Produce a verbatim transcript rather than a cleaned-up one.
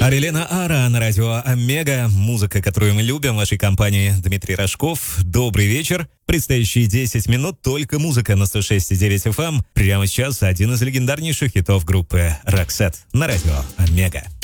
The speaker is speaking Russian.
Арелена Ара на радио Омега. Музыка, которую мы любим в вашей компании. Дмитрий Рожков. Добрый вечер. Предстоящие десять минут только музыка на сто шесть и девять эф эм. Прямо сейчас один из легендарнейших хитов группы Roxette на радио Омега.